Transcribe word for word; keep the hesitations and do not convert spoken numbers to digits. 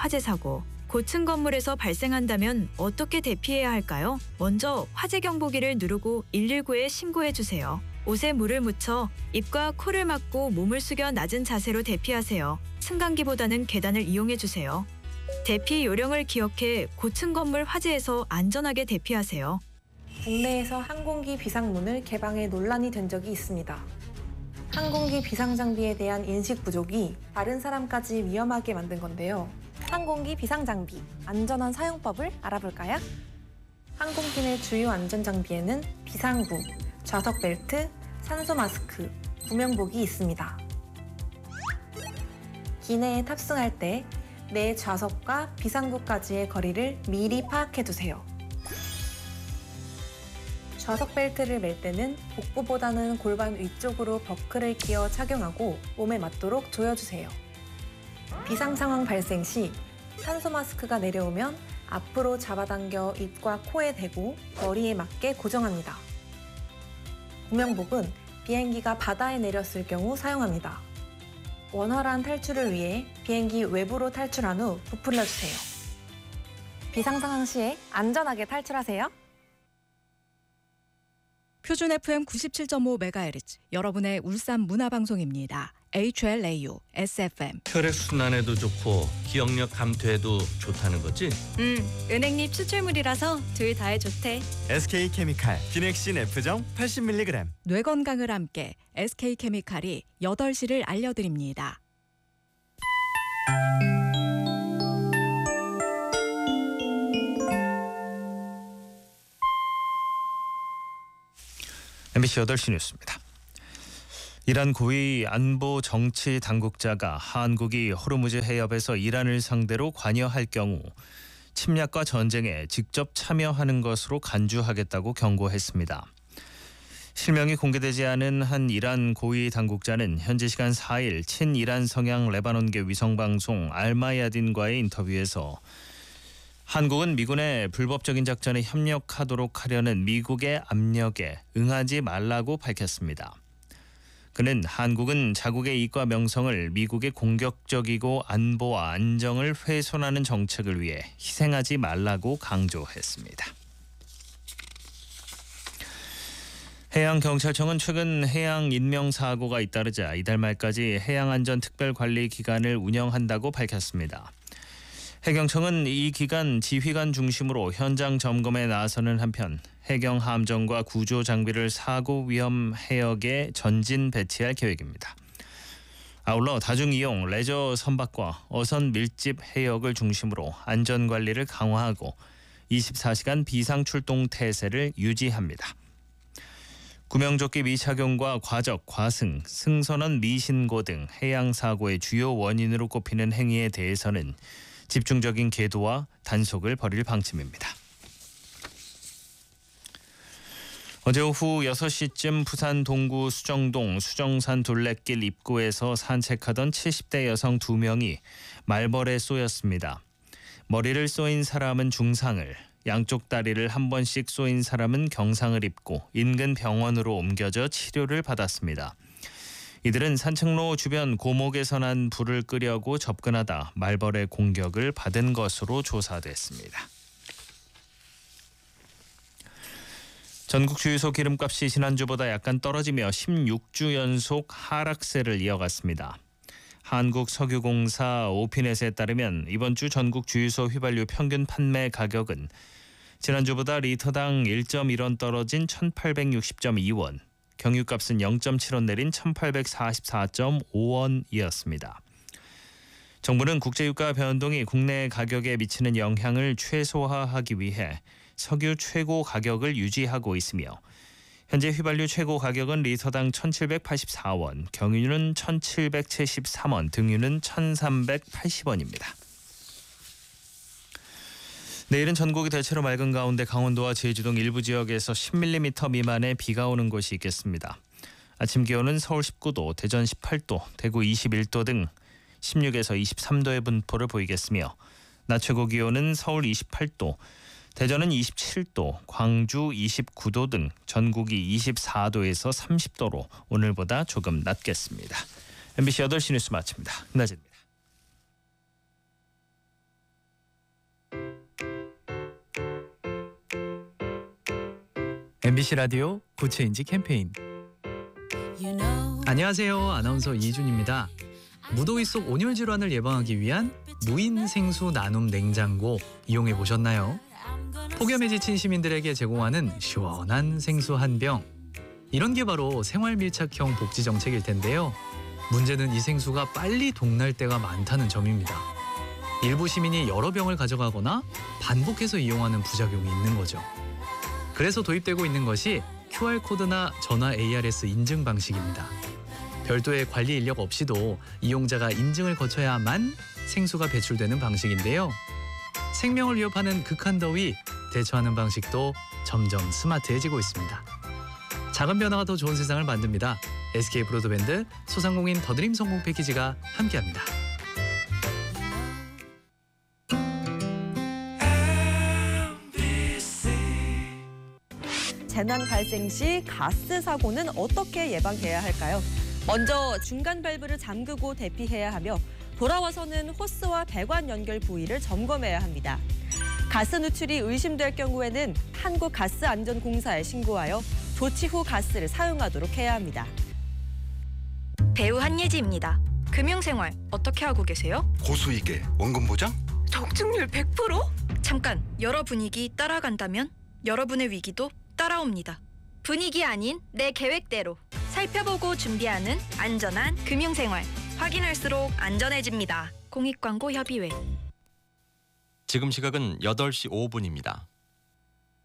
화재 사고. 고층 건물에서 발생한다면 어떻게 대피해야 할까요? 먼저 화재 경보기를 누르고 일일구에 신고해 주세요. 옷에 물을 묻혀 입과 코를 막고 몸을 숙여 낮은 자세로 대피하세요. 승강기보다는 계단을 이용해 주세요. 대피 요령을 기억해 고층 건물 화재에서 안전하게 대피하세요. 국내에서 항공기 비상문을 개방해 논란이 된 적이 있습니다. 항공기 비상 장비에 대한 인식 부족이 다른 사람까지 위험하게 만든 건데요. 항공기 비상 장비, 안전한 사용법을 알아볼까요? 항공기 주요 안전 장비에는 비상구, 좌석 벨트, 산소 마스크, 구명복이 있습니다. 기내에 탑승할 때 내 좌석과 비상구까지의 거리를 미리 파악해 두세요. 좌석 벨트를 맬 때는 복부보다는 골반 위쪽으로 버클을 끼워 착용하고 몸에 맞도록 조여주세요. 비상 상황 발생 시 산소 마스크가 내려오면 앞으로 잡아당겨 입과 코에 대고 머리에 맞게 고정합니다. 구명복은 비행기가 바다에 내렸을 경우 사용합니다. 원활한 탈출을 위해 비행기 외부로 탈출한 후 부풀려주세요. 비상 상황 시에 안전하게 탈출하세요. 표준 에프엠 구십칠 점 오 메가헤르츠 여러분의 울산 문화방송입니다. 에이치엘에이유, 에스에프엠. 혈액 순환에도 좋고 기억력 감퇴에도 좋다는 거지? 음, 은행잎 추출물이라서 둘 다에 좋대. 에스케이케미칼 비넥신 F정 팔십 밀리그램. 뇌 건강을 함께 에스케이케미칼이 여덟 시를 알려드립니다. 엠비씨 여덟 시 뉴스입니다. 이란 고위 안보 정치 당국자가 한국이 호르무즈 해협에서 이란을 상대로 관여할 경우 침략과 전쟁에 직접 참여하는 것으로 간주하겠다고 경고했습니다. 실명이 공개되지 않은 한 이란 고위 당국자는 현지 시간 사 일 친이란 성향 레바논계 위성방송 알마야딘과의 인터뷰에서 한국은 미군의 불법적인 작전에 협력하도록 하려는 미국의 압력에 응하지 말라고 밝혔습니다. 그는 한국은 자국의 이익과 명성을 미국의 공격적이고 안보와 안정을 훼손하는 정책을 위해 희생하지 말라고 강조했습니다. 해양경찰청은 최근 해양 인명사고가 잇따르자 이달 말까지 해양안전특별관리기간을 운영한다고 밝혔습니다. 해경청은 이 기간 지휘관 중심으로 현장 점검에 나서는 한편 해경 함정과 구조 장비를 사고 위험 해역에 전진 배치할 계획입니다. 아울러 다중이용 레저 선박과 어선 밀집 해역을 중심으로 안전관리를 강화하고 이십사 시간 비상출동 태세를 유지합니다. 구명조끼 미착용과 과적, 과승, 승선원 미신고 등 해양사고의 주요 원인으로 꼽히는 행위에 대해서는 집중적인 계도와 단속을 벌일 방침입니다. 어제 오후 여섯 시쯤 부산 동구 수정동 수정산 둘레길 입구에서 산책하던 칠십 대 여성 두 명이 말벌에 쏘였습니다. 머리를 쏘인 사람은 중상을, 양쪽 다리를 한 번씩 쏘인 사람은 경상을 입고 인근 병원으로 옮겨져 치료를 받았습니다. 이들은 산책로 주변 고목에서 난 불을 끄려고 접근하다 말벌의 공격을 받은 것으로 조사됐습니다. 전국 주유소 기름값이 지난주보다 약간 떨어지며 십육 주 연속 하락세를 이어갔습니다. 한국석유공사 오피넷에 따르면 이번 주 전국 주유소 휘발유 평균 판매 가격은 지난주보다 리터당 일 점 일 원 떨어진 천팔백육십 점 이 원, 경유값은 영 점 칠 원 내린 천팔백사십사 점 오 원이었습니다. 정부는 국제유가 변동이 국내 가격에 미치는 영향을 최소화하기 위해 석유 최고 가격을 유지하고 있으며 현재 휘발유 최고 가격은 리터당 천칠백팔십사 원, 경유는 천칠백칠십삼 원, 등유는 천삼백팔십 원입니다. 내일은 전국이 대체로 맑은 가운데 강원도와 제주등 일부 지역에서 십 밀리미터 미만의 비가 오는 곳이 있겠습니다. 아침 기온은 서울 십구 도, 대전 십팔 도, 대구 이십일 도 등 십육에서 이십삼 도의 분포를 보이겠으며 낮 최고 기온은 서울 이십팔 도, 대전은 이십칠 도, 광주 이십구 도 등 전국이 이십사 도에서 삼십 도로 오늘보다 조금 낮겠습니다. 엠비씨 여덟 시 뉴스 마칩니다. 김나진입니다. 엠비씨 라디오 구체인지 캠페인. 안녕하세요. 아나운서 이준입니다. 무더위 속 온열 질환을 예방하기 위한 무인 생수 나눔 냉장고 이용해 보셨나요? 폭염에 지친 시민들에게 제공하는 시원한 생수 한 병. 이런 게 바로 생활 밀착형 복지 정책일 텐데요. 문제는 이 생수가 빨리 동날 때가 많다는 점입니다. 일부 시민이 여러 병을 가져가거나 반복해서 이용하는 부작용이 있는 거죠. 그래서 도입되고 있는 것이 큐알코드나 전화 에이아르에스 인증 방식입니다. 별도의 관리 인력 없이도 이용자가 인증을 거쳐야만 생수가 배출되는 방식인데요. 생명을 위협하는 극한 더위 대처하는 방식도 점점 스마트해지고 있습니다. 작은 변화가 더 좋은 세상을 만듭니다. 에스케이 브로드밴드 소상공인 더드림 성공 패키지가 함께합니다. 재난 발생 시 가스 사고는 어떻게 예방해야 할까요? 먼저 중간 밸브를 잠그고 대피해야 하며 돌아와서는 호스와 배관 연결 부위를 점검해야 합니다. 가스 누출이 의심될 경우에는 한국가스안전공사에 신고하여 조치 후 가스를 사용하도록 해야 합니다. 배우 한예지입니다. 금융생활 어떻게 하고 계세요? 고수익에 원금 보장? 적중률 백 퍼센트? 잠깐, 여러 분위기 따라간다면 여러분의 위기도 따라옵니다. 분위기 아닌 내 계획대로 살펴보고 준비하는 안전한 금융생활. 확인할수록 안전해집니다. 공익광고협의회. 지금 시각은 여덟 시 오 분입니다.